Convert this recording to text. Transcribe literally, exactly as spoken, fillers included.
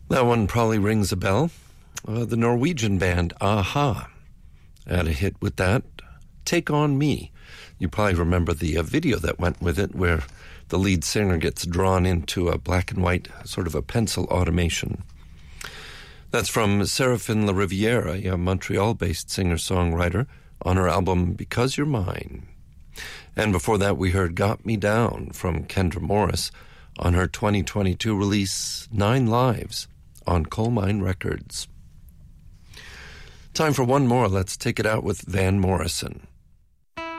That one probably rings a bell. Uh, the Norwegian band a-ha had a hit with that, Take On Me. You probably remember the uh, video that went with it where the lead singer gets drawn into a black and white, sort of a pencil automation. That's from Séraphin Larivière, a Montreal-based singer-songwriter, on her album Because You're Mine. And before that, we heard Got Me Down from Kendra Morris on her twenty twenty-two release Nine Lives on Coal Mine Records. Time for one more. Let's take it out with Van Morrison.